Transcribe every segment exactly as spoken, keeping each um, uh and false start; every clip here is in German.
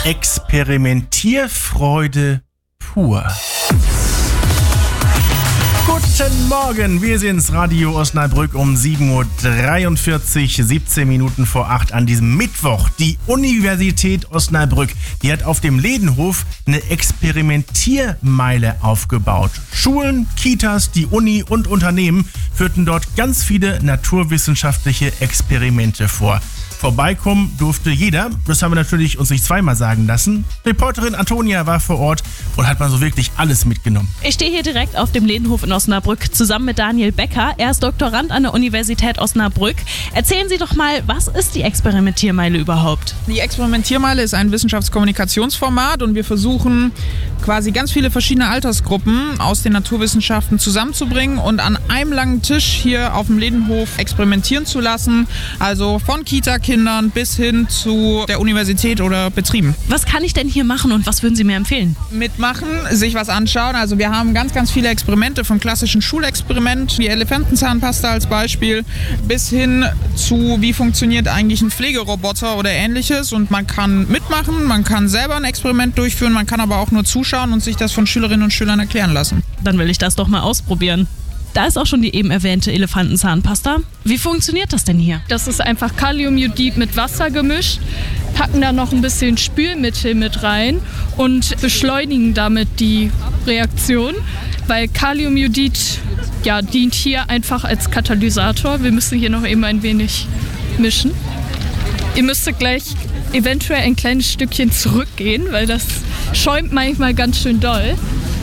Experimentierfreude pur. Guten Morgen, wir sind's, Radio Osnabrück um sieben Uhr dreiundvierzig, siebzehn Minuten vor acht an diesem Mittwoch. Die Universität Osnabrück, die hat auf dem Ledenhof eine Experimentiermeile aufgebaut. Schulen, Kitas, die Uni und Unternehmen führten dort ganz viele naturwissenschaftliche Experimente vor. Vorbeikommen durfte jeder, das haben wir natürlich uns nicht zweimal sagen lassen. Reporterin Antonia war vor Ort und hat mal so wirklich alles mitgenommen. Ich stehe hier direkt auf dem Ledenhof in Osnabrück zusammen mit Daniel Becker. Er ist Doktorand an der Universität Osnabrück. Erzählen Sie doch mal, was ist die Experimentiermeile überhaupt? Die Experimentiermeile ist ein Wissenschaftskommunikationsformat und wir versuchen quasi ganz viele verschiedene Altersgruppen aus den Naturwissenschaften zusammenzubringen und an einem langen Tisch hier auf dem Ledenhof experimentieren zu lassen. Also von Kita-Kindern bis hin zu der Universität oder Betrieben. Was kann ich denn hier machen und was würden Sie mir empfehlen? Mitmachen, sich was anschauen. Also wir haben ganz, ganz viele Experimente, vom klassischen Schulexperiment, wie Elefantenzahnpasta als Beispiel, bis hin zu, wie funktioniert eigentlich ein Pflegeroboter oder ähnliches. Und man kann mitmachen, man kann selber ein Experiment durchführen, man kann aber auch nur zuschauen und sich das von Schülerinnen und Schülern erklären lassen. Dann will ich das doch mal ausprobieren. Da ist auch schon die eben erwähnte Elefantenzahnpasta. Wie funktioniert das denn hier? Das ist einfach Kaliumjodid mit Wasser gemischt, packen da noch ein bisschen Spülmittel mit rein und beschleunigen damit die Reaktion, weil Kaliumjodid ja, dient hier einfach als Katalysator. Wir müssen hier noch eben ein wenig mischen. Ihr müsstet gleich eventuell ein kleines Stückchen zurückgehen, weil das schäumt manchmal ganz schön doll.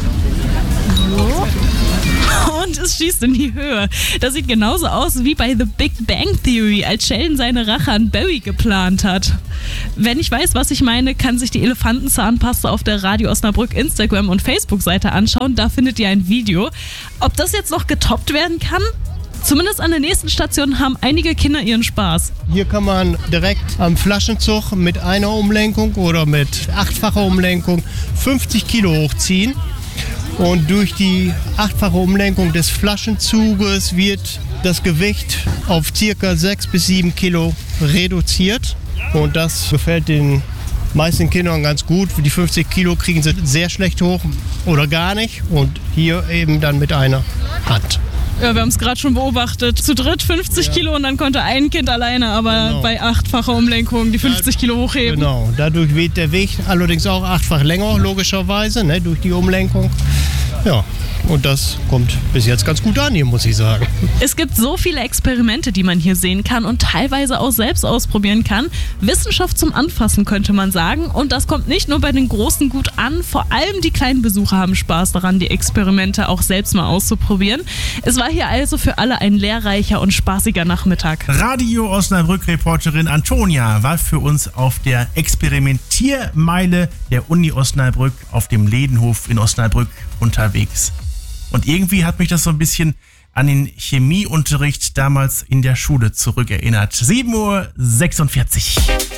So. Und es schießt in die Höhe. Das sieht genauso aus wie bei The Big Bang Theory, als Sheldon seine Rache an Barry geplant hat. Wenn ich weiß, was ich meine, kann sich die Elefantenzahnpasta auf der Radio Osnabrück Instagram- und Facebook-Seite anschauen. Da findet ihr ein Video. Ob das jetzt noch getoppt werden kann? Zumindest an der nächsten Station haben einige Kinder ihren Spaß. Hier kann man direkt am Flaschenzug mit einer Umlenkung oder mit achtfacher Umlenkung fünfzig Kilo hochziehen. Und durch die achtfache Umlenkung des Flaschenzuges wird das Gewicht auf ca. sechs bis sieben Kilo reduziert. Und das gefällt den meisten Kindern ganz gut. Die fünfzig Kilo kriegen sie sehr schlecht hoch oder gar nicht. Und hier eben dann mit einer Hand. Ja, wir haben es gerade schon beobachtet. Zu dritt fünfzig ja. Kilo und dann konnte ein Kind alleine aber genau. bei achtfacher Umlenkung die fünfzig Kilo hochheben. Genau, dadurch wird der Weg allerdings auch achtfach länger, logischerweise, ne, durch die Umlenkung. Ja, und das kommt bis jetzt ganz gut an hier, muss ich sagen. Es gibt so viele Experimente, die man hier sehen kann und teilweise auch selbst ausprobieren kann. Wissenschaft zum Anfassen, könnte man sagen. Und das kommt nicht nur bei den Großen gut an, vor allem die kleinen Besucher haben Spaß daran, die Experimente auch selbst mal auszuprobieren. Es war hier also für alle ein lehrreicher und spaßiger Nachmittag. Radio Osnabrück-Reporterin Antonia war für uns auf der Experimentiermeile der Uni Osnabrück auf dem Ledenhof in Osnabrück unterwegs. Und irgendwie hat mich das so ein bisschen an den Chemieunterricht damals in der Schule zurückerinnert. sieben Uhr sechsundvierzig.